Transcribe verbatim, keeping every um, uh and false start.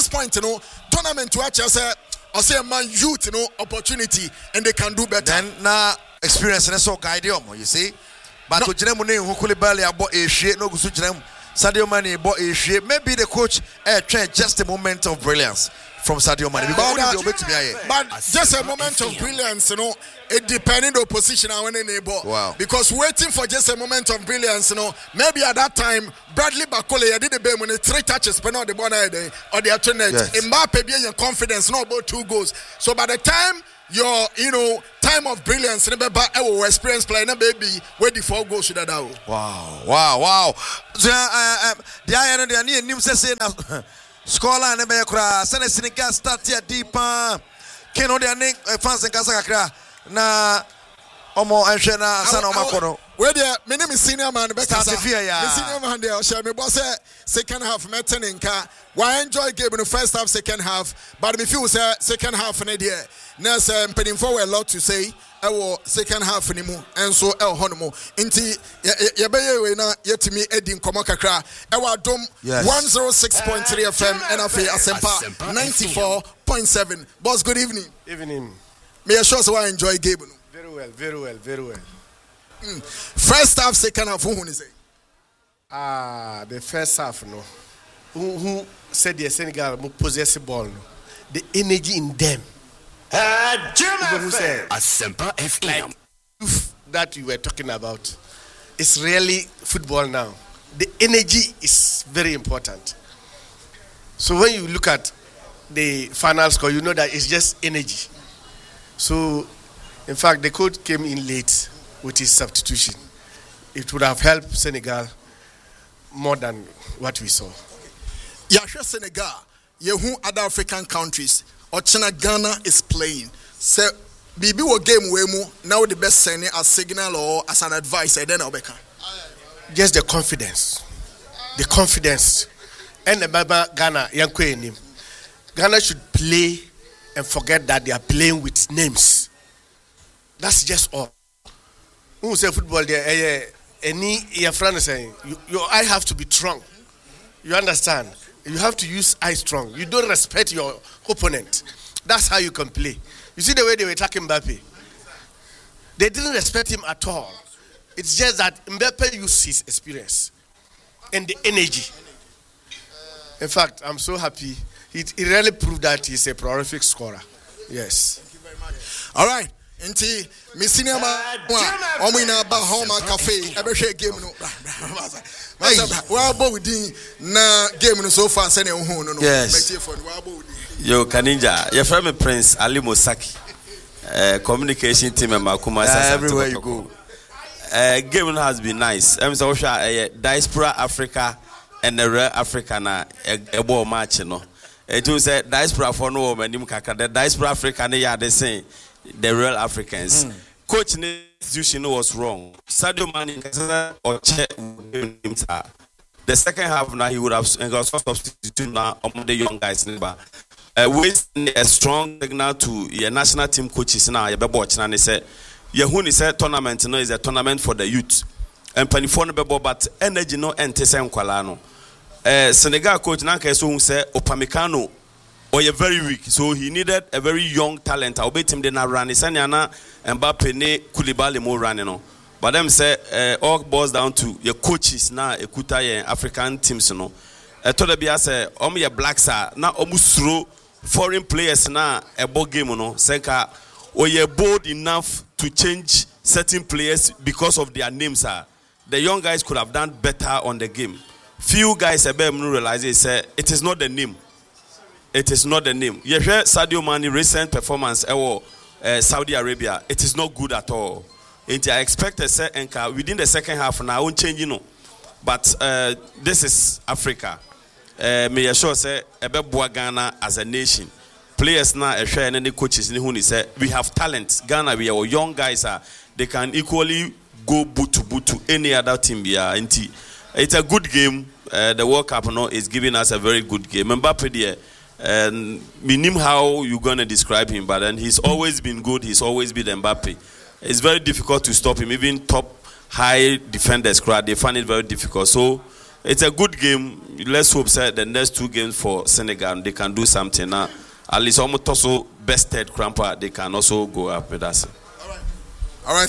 point, you know, tournament to watch us, I say man youth, you know, opportunity, and they can do better. Then now experience and so guide you, you see. But to Jeremy who could barely about a shit, no good to Jeremy. Sadio Mane bought a shit. Maybe the coach uh, tried just a moment of brilliance from Sadio Mane. But, uh, but just a moment of brilliance, you know, it depending on the position I went in a ball. Wow. Because waiting for just a moment of brilliance, you know, maybe at that time, Bradley Bakole did the game when he three touches, but not the ball or the alternate. Yes. Mbappe being your confidence, not about two goals. So by the time your, you know, time of brilliance, remember, I will experience playing a baby where the four goals should have done. Wow, wow, wow. So, uh, the iron and the near news say now. Scholar and America, Senegal start here deeper. Can only fans and Casacra. Na Omo and Shena, San Omakoro. Where the my name is senior man, Start the fear, yeah. Senior man there, shall me boss second half, Metin in car. Why enjoy game in the first half, second half, but if you say second half in a day, Nurse and penning forward a lot to say. I will second half anymore, and so El Honomo. Inti Yabe na yet me Edin Komakakra. Ewa Dom one oh six point three F M N F A Asempa ninety-four point seven. Boss, good evening. Evening. May I show so I enjoy game. Very well, very well, very well. Mm. First half, second half, who is it? Ah, the first half, no. Who, who said the Senegal possess the ball, no? The energy in them. Uh, German Asempa F M. That you were talking about, it's really football now. The energy is very important. So when you look at the final score, you know that it's just energy. So, in fact, the coach came in late with his substitution. It would have helped Senegal more than what we saw. Yeah, sure, Senegal. Yeah, who other African countries? Or China, Ghana is playing. So, Bibi will game wemo now the best sending as signal or as an advice. I don't know. Just the confidence, the confidence, and the Baba Ghana Yankwe Ghana should play and forget that they are playing with names. That's just all. Who say football there? Any your friend is saying your eye have to be strong. You understand? You have to use eye strong. You don't respect your opponent. That's how you can play. You see the way they were attacking Mbappe. They didn't respect him at all. It's just that Mbappe used his experience and the energy. In fact, I'm so happy. It, it really proved that he's a prolific scorer. Yes. Thank you very much. All right. Nti misinia ma omo ina ba home cafe ebe hwe game no wa bo within na game no so far say na hu no no yes. Yo Kaninja your friend Prince Ali Mosaki uh, communication team member Kuma uh, everywhere you go uh, game no has been nice em say wo uh, Diaspora Africa and the Real Africa na e ball match no it was say Diaspora for no manim kaka the Diaspora Africa na ya the same the Real Africans. Mm. Coach institution was wrong. Sadio Mane or the second half now he would have substituted now among the young guys. Uh, wasting a strong signal to your national team coaches now. You be watching and they say, "Yehuni said tournament no is a tournament for the youth." And Panifone be but energy no ente se nkwala no. Senegal coach now can so say Upamecano. Or you're very weak, so he needed a very young talent. I'll bet him they not run. Sanyana and Mbappe ne Koulibaly more running on. But them say uh, all boils down to your coaches now. Ekuta your African teams, you know. I told them I say, "Om your blacks are now almost through foreign players now a ball game, you know. Senka, or you're bold enough to change certain players because of their names, are the young guys could have done better on the game. Few guys a bit realize it say it is not the name." It is not the name. You hear Sadio Mane recent performance uh, Saudi Arabia. It is not good at all. And I expect a second within the second half now. I won't change, you know. But uh, this is Africa. Uh, may I sure say about Ghana as a nation. Players now a share and the coaches who say we have talent. Ghana, we are young guys. Are they can equally go boot to boot to any other team. Yeah, it's a good game. Uh, the World Cup now is giving us a very good game. Mbappe there. And minim how you're gonna describe him, but then he's always been good. He's always been Mbappe. It's very difficult to stop him. Even top high defenders, crowd, they find it very difficult. So it's a good game. Let's hope that the next two games for Senegal they can do something now. At least almost also bested Crampa, they can also go up with us. All right.